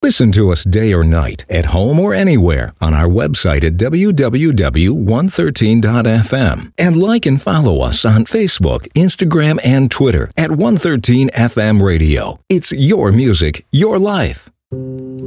Listen to us day or night, at home or anywhere, on our website at www.113.fm. And like and follow us on Facebook, Instagram, and Twitter at 113 FM Radio. It's your music, your life.